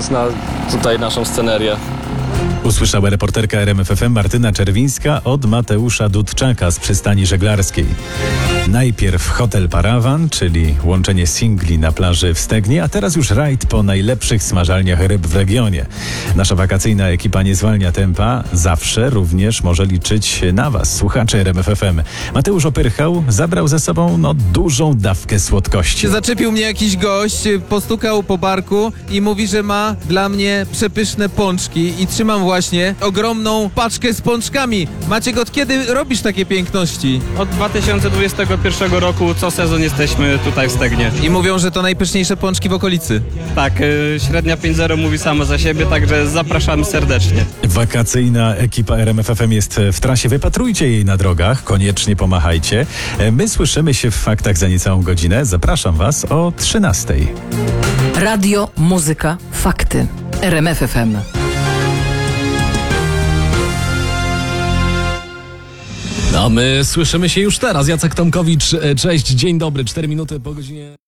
patrząc na tutaj naszą scenerię. Usłyszała reporterka RMF FM Martyna Czerwińska od Mateusza Dudczaka z przystani żeglarskiej. Najpierw hotel Parawan, czyli łączenie singli na plaży w Stegnie, a teraz już rajd po najlepszych smażalniach ryb w regionie. Nasza wakacyjna ekipa nie zwalnia tempa, zawsze również może liczyć na Was, słuchacze RMF FM. Mateusz Opyrchał zabrał ze sobą dużą dawkę słodkości. Zaczepił mnie jakiś gość, postukał po barku i mówi, że ma dla mnie przepyszne pączki i trzymam właśnie ogromną paczkę z pączkami. Maciek, od kiedy robisz takie piękności? Od 2021 roku co sezon jesteśmy tutaj w Stegnie. I mówią, że to najpyszniejsze pączki w okolicy. Tak, średnia 5,0 mówi sama za siebie, także zapraszamy serdecznie. Wakacyjna ekipa RMF FM jest w trasie. Wypatrujcie jej na drogach, koniecznie pomachajcie. My słyszymy się w faktach za niecałą godzinę. Zapraszam Was o 13:00. Radio, muzyka, fakty. RMF FM. A my słyszymy się już teraz. Jacek Tomkowicz, cześć, dzień dobry, 4 minuty po godzinie...